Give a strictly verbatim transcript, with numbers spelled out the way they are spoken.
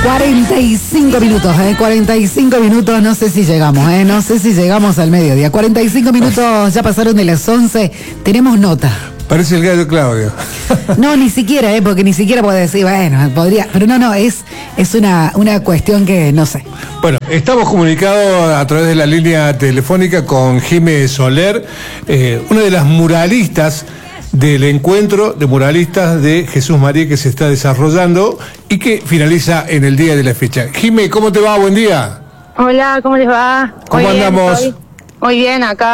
cuarenta y cinco minutos, ¿eh? cuarenta y cinco minutos, no sé si llegamos, ¿eh? No sé si llegamos al mediodía. cuarenta y cinco minutos ya pasaron de las once, tenemos nota. Parece el gallo Claudio. No, ni siquiera, ¿eh? Porque ni siquiera puedo decir, bueno, podría, pero no, no, es, es una, una cuestión que no sé. Bueno, estamos comunicados a través de la línea telefónica con Jimé Soler, eh, una de las muralistas del encuentro de muralistas de Jesús María que se está desarrollando y que finaliza en el día de la fecha. Jimé, ¿cómo te va? Buen día. Hola, ¿cómo les va? ¿Cómo Muy bien, andamos? estoy muy bien acá.